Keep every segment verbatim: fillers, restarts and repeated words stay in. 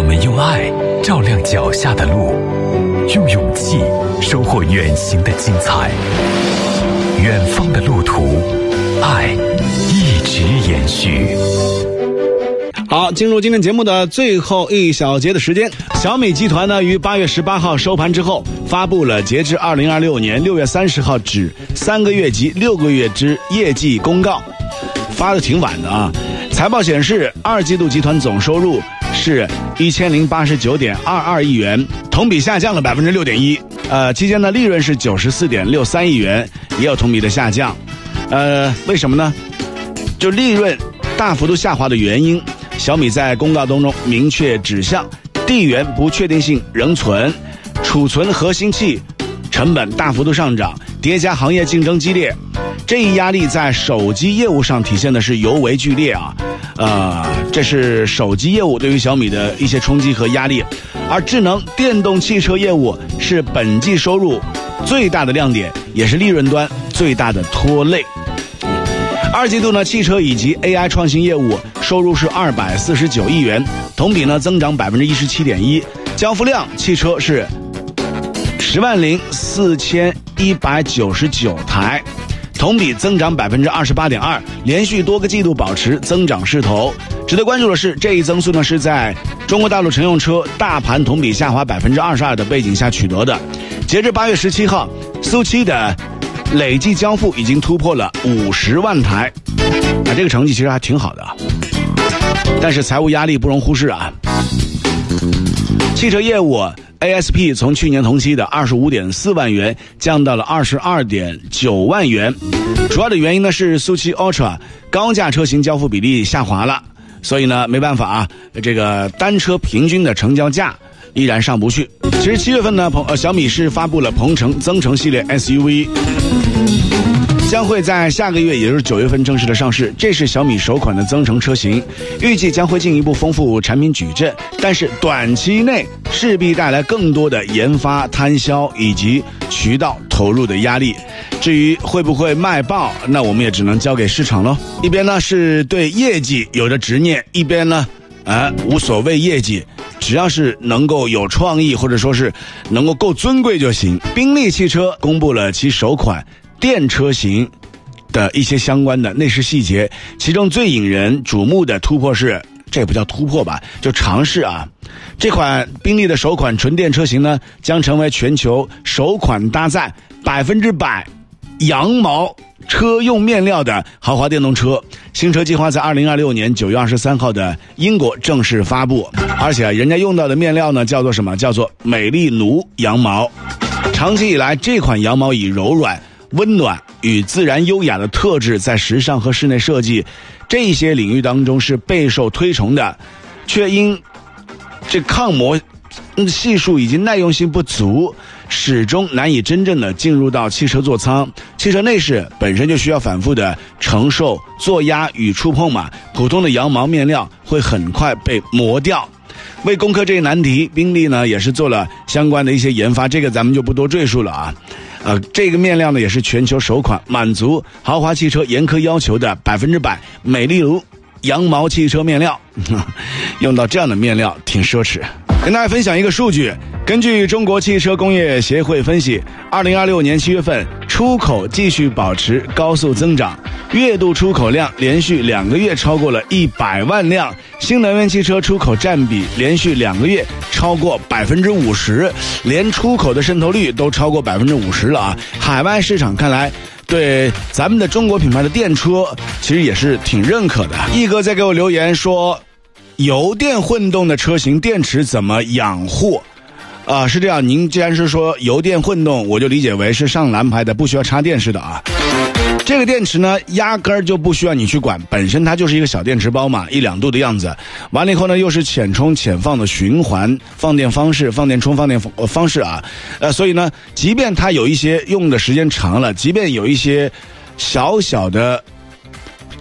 们用爱照亮脚下的路，用勇气收获远行的精彩。远方的路途，爱一直延续。 好，进入今天节目的最后一小节的时间。小米集团呢，于八月十八号收盘之后，发布了截至二零二六年六月三十号止三个月及六个月之业绩公告，发的挺晚的啊。财报显示，二季度集团总收入是一千零八十九点二二亿元，同比下降了百分之六点一。呃，期间的利润是九十四点六三亿元，也有同比的下降。呃，为什么呢？就利润大幅度下滑的原因。小米在公告当中明确指向，地缘不确定性仍存，储存核心器成本大幅度上涨，叠加行业竞争激烈，这一压力在手机业务上体现的是尤为剧烈啊。呃，这是手机业务对于小米的一些冲击和压力，而智能电动汽车业务是本季收入最大的亮点，也是利润端最大的拖累。二季度呢，汽车以及 A I 创新业务收入是二百四十九亿元，同比呢增长百分之一十七点一，交付量汽车是十万零四千一百九十九台，同比增长百分之二十八点二，连续多个季度保持增长势头。值得关注的是，这一增速呢是在中国大陆乘用车大盘同比下滑百分之二十二的背景下取得的。截至八月十七号，苏七的累计交付已经突破了五十万台，啊，这个成绩其实还挺好的啊。但是财务压力不容忽视啊。汽车业务 A S P 从去年同期的二十五点四万元降到了二十二点九万元，主要的原因呢是苏七 Ultra 高价车型交付比例下滑了，所以呢没办法啊，这个单车平均的成交价依然上不去。其实七月份呢，呃，小米是发布了鹏程增程系列 S U V， 将会在下个月，也就是九月份正式的上市。这是小米首款的增程车型，预计将会进一步丰富产品矩阵，但是短期内势必带来更多的研发摊销以及渠道投入的压力。至于会不会卖爆，那我们也只能交给市场咯。一边呢是对业绩有着执念，一边呢啊无所谓业绩，只要是能够有创意，或者说是能够够尊贵就行。宾利汽车公布了其首款电车型的一些相关的内饰细节，其中最引人瞩目的突破是，这也不叫突破吧，就尝试啊，这款宾利的首款纯电车型呢，将成为全球首款搭载百分之百羊毛车用面料的豪华电动车。新车计划在二零二六年九月二十三号的英国正式发布，而且人家用到的面料呢叫做什么？叫做美丽奴羊毛。长期以来，这款羊毛以柔软、温暖与自然优雅的特质，在时尚和室内设计这些领域当中是备受推崇的，却因这抗磨系数以及耐用性不足，始终难以真正的进入到汽车座舱。汽车内饰本身就需要反复的承受坐压与触碰嘛，普通的羊毛面料会很快被磨掉。为攻克这一难题，宾利呢也是做了相关的一些研发，这个咱们就不多赘述了啊。呃，这个面料呢也是全球首款满足豪华汽车严苛要求的百分之百美丽奴羊毛汽车面料，用到这样的面料挺奢侈。跟大家分享一个数据，根据中国汽车工业协会分析，二零二六年七月份出口继续保持高速增长，月度出口量连续两个月超过了一百万辆，新能源汽车出口占比连续两个月超过百分之五十，连出口的渗透率都超过百分之五十了啊！海外市场看来对咱们的中国品牌的电车其实也是挺认可的。一哥在给我留言说，油电混动的车型电池怎么养护？啊、呃，是这样，您既然是说油电混动，我就理解为是上蓝牌的，不需要插电式的啊。这个电池呢，压根儿就不需要你去管，本身它就是一个小电池包嘛，一两度的样子。完了以后呢，又是浅充浅放的循环放电方式，放电充放电方式啊。呃，所以呢，即便它有一些用的时间长了，即便有一些小小的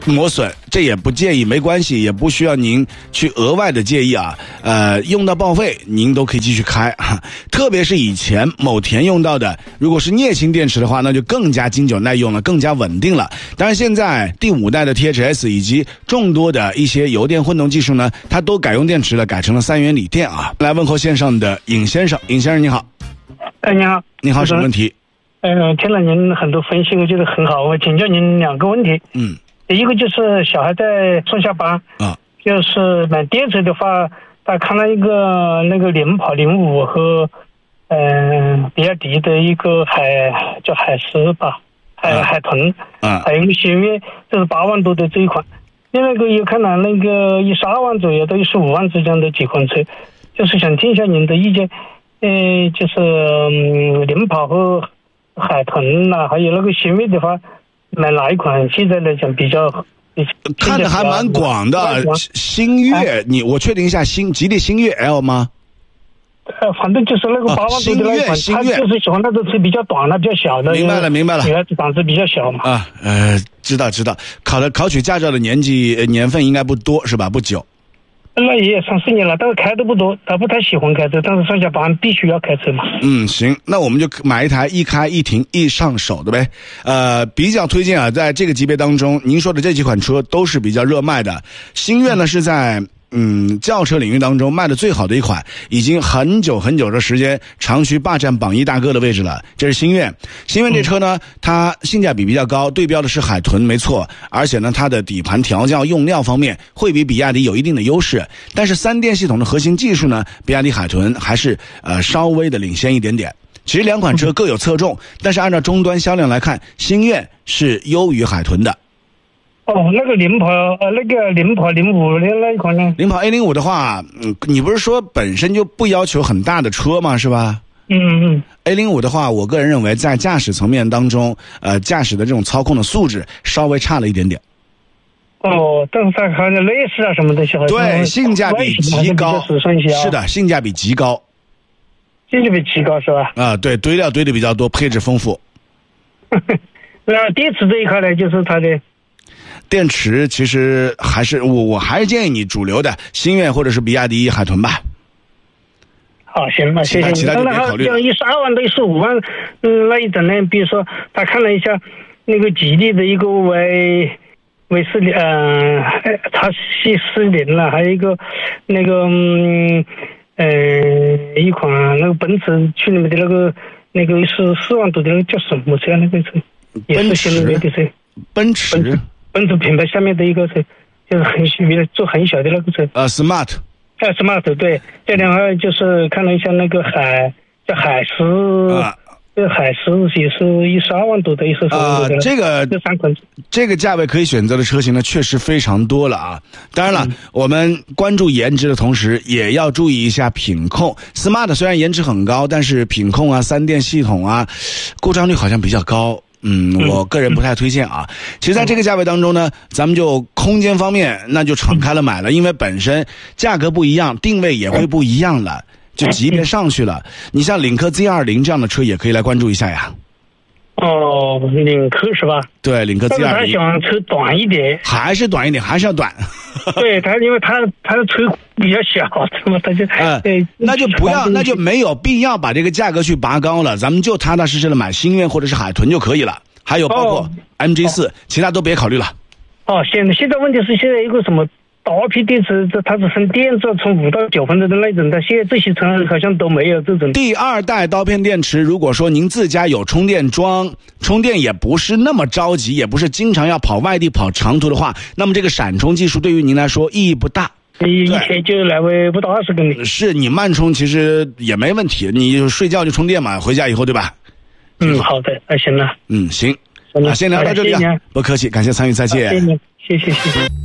磨损，这也不介意，没关系，也不需要您去额外的介意啊。呃，用到报废，您都可以继续开。特别是以前某田用到的，如果是镍氢电池的话，那就更加经久耐用了，更加稳定了。当然，现在第五代的 T H S 以及众多的一些油电混动技术呢，它都改用电池了，改成了三元锂电啊。来问候线上的尹先生，尹先生你好。 哎，你好。 你好，什么问题？ 呃，听了您很多分析，我觉得很好。我请教您两个问题。 嗯。 第一个就是小孩在上下班啊，就是买电池的话，他看了一个那个领跑零五和嗯、呃、比亚迪的一个海叫海狮吧，海、啊、海豚啊，还有一个星越，这是八万多的这一款。另外一个也看了那个一十二万左右到一十五万之间的几款车，就是想听一下您的意见。呃，就是嗯领跑和海豚呐、啊，还有那个星越的话。买哪一款现在来讲比较看的还蛮广的？星越，你我确定一下，星吉利星越 L 吗？ 呃，反正就是那个八万多的那一款，他就是喜欢那种车比较短的、比较小的。 明白了，明白了。 女孩子档次比较小嘛。 啊，呃，知道知道。考的考取驾照的年纪年份应该不多是吧？不久。 那也三四年了，但是开的不多，他不太喜欢开车，但是上下班必须要开车嘛。嗯， 行，那我们就买一台一开一停一上手的呗。呃，比较推荐啊，在这个级别当中，您说的这几款车都是比较热卖的。星越呢是在嗯轿车领域当中卖的最好的一款，已经很久很久的时间长期霸占榜一大哥的位置了。这是星越，星越这车呢，它性价比比较高，对标的是海豚，没错。而且呢，它的底盘调教用料方面会比比亚迪有一定的优势，但是三电系统的核心技术呢，比亚迪海豚还是呃稍微的领先一点点。其实两款车各有侧重，但是按照终端销量来看，星越是优于海豚的。 哦，那个领跑呃，那个领跑零五的那一款呢？ 领跑 A 零五的话，嗯，你不是说本身就不要求很大的车吗？是吧？ 嗯嗯。 A 零五的话，我个人认为在驾驶层面当中，呃，驾驶的这种操控的素质稍微差了一点点。 哦，但是它还有内饰啊什么的，小孩对，性价比极高。是的，性价比极高。 性价比极高是吧？ 啊，对，堆料堆的比较多，配置丰富。 那电池这一块呢，就是它的。 电池其实还是我我还是建议你主流的星越或者是比亚迪海豚吧。 好，行吧，谢谢你。 其他就别考虑了。 像一十二万到一十五万，嗯，那一种呢，比如说他看了一下那个吉利的一个 V V 四零，呃，叉 C 四零了，还有一个那个嗯呃一款那个奔驰去年的那个那个是四万多的那个叫什么车？那个车也是新能源的车。 奔驰。奔驰奔驰品牌下面的一个车，就是很小的做很小的那个车。 呃 ，Smart。 呃 ，Smart 对，这两个就是看了一下那个海叫海狮，啊，这海狮也是一十二万多的，一十三万多的。 啊，这个这三款， 这个价位可以选择的车型呢，确实非常多了啊。当然了，嗯、我们关注颜值的同时，也要注意一下品控。Smart 虽然颜值很高，但是品控啊、三电系统啊，故障率好像比较高。嗯，我个人不太推荐啊。其实在这个价位当中呢，咱们就空间方面那就敞开了买了，因为本身价格不一样，定位也会不一样了，就级别上去了。你像领克 Z 二零 这样的车也可以来关注一下呀。 哦，领克是吧？ 对，领克 Z 二零。 他喜欢车短一点， 还是短一点，还是要短。 对他，因为他他的车比较小，那么他就呃，那就不要，那就没有必要把这个价格去拔高了，咱们就踏踏实实的买星越或者是海豚就可以了。还有包括 M G 四、哦，其他都别考虑了。 哦，现在现在问题是现在一个什么大批电池，它只剩电池从五到九分钟的那种，它现在这些车好像都没有这种。 第二代刀片电池，如果说您自家有充电桩，充电也不是那么着急，也不是经常要跑外地跑长途的话，那么这个闪充技术对于您来说意义不大。 你一天就来回不到二十公里。 是你慢充其实也没问题，你睡觉就充电嘛，回家以后对吧？ 嗯，好的，那行了。 嗯，行，那、啊、先聊到这里啊，不客气，感谢参与，再见。 谢谢，谢谢，谢谢。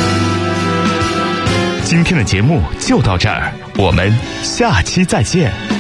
今天的节目就到这儿，我们下期再见。